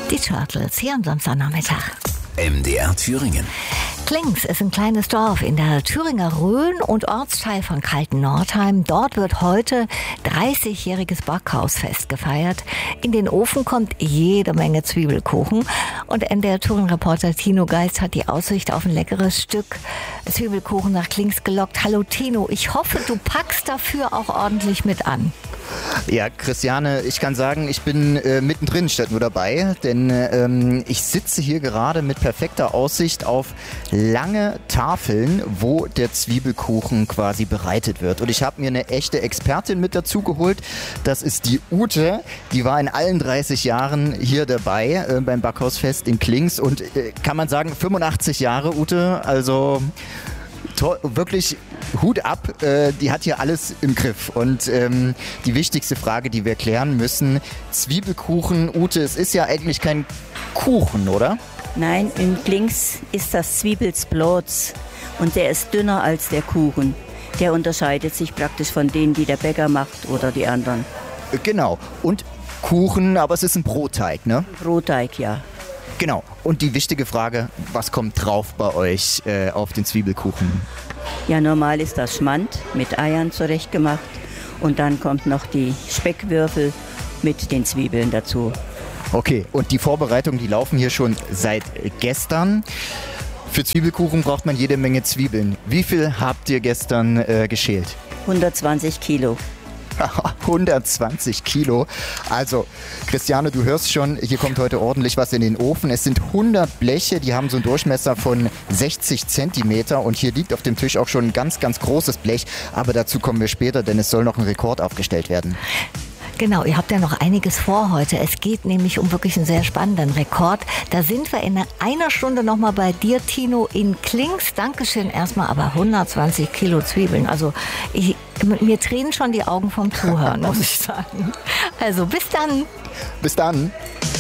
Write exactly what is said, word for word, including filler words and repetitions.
Die Turtles hier am Samstagnachmittag. M D R Thüringen. Klings ist ein kleines Dorf in der Thüringer Rhön und Ortsteil von Kaltennordheim. Dort wird heute dreißigjähriges Backhausfest gefeiert. In den Ofen kommt jede Menge Zwiebelkuchen. Und M D R Thüringen-Reporter Tino Geist hat die Aussicht auf ein leckeres Stück Zwiebelkuchen nach Klings gelockt. Hallo Tino, ich hoffe, du packst dafür auch ordentlich mit an. Ja, Christiane, ich kann sagen, ich bin äh, mittendrin statt nur dabei, denn ähm, ich sitze hier gerade mit perfekter Aussicht auf lange Tafeln, wo der Zwiebelkuchen quasi bereitet wird. Und ich habe mir eine echte Expertin mit dazu geholt. Das ist die Ute. Die war in allen dreißig Jahren hier dabei äh, beim Backhausfest in Klings und äh, kann man sagen, fünfundachtzig Jahre, Ute, also to- wirklich Hut ab, äh, die hat hier alles im Griff. Und ähm, die wichtigste Frage, die wir klären müssen, Zwiebelkuchen, Ute, es ist ja eigentlich kein Kuchen, oder? Nein, in Klings ist das Zwiebelsblots und der ist dünner als der Kuchen. Der unterscheidet sich praktisch von denen, die der Bäcker macht oder die anderen. Genau. Und Kuchen, aber es ist ein Brotteig, ne? Brotteig, ja. Genau. Und die wichtige Frage, was kommt drauf bei euch äh, auf den Zwiebelkuchen? Ja, normal ist das Schmand mit Eiern zurechtgemacht und dann kommt noch die Speckwürfel mit den Zwiebeln dazu. Okay, und die Vorbereitungen, die laufen hier schon seit gestern. Für Zwiebelkuchen braucht man jede Menge Zwiebeln. Wie viel habt ihr gestern äh, geschält? hundertzwanzig Kilo. hundertzwanzig Kilo. Also, Christiane, du hörst schon, hier kommt heute ordentlich was in den Ofen. Es sind hundert Bleche, die haben so einen Durchmesser von sechzig Zentimeter und hier liegt auf dem Tisch auch schon ein ganz, ganz großes Blech. Aber dazu kommen wir später, denn es soll noch ein Rekord aufgestellt werden. Genau, ihr habt ja noch einiges vor heute. Es geht nämlich um wirklich einen sehr spannenden Rekord. Da sind wir in einer Stunde nochmal bei dir, Tino, in Klings. Dankeschön erstmal, aber hundertzwanzig Kilo Zwiebeln. Also ich, mir tränen schon die Augen vom Zuhören, muss ich sagen. Also bis dann. Bis dann.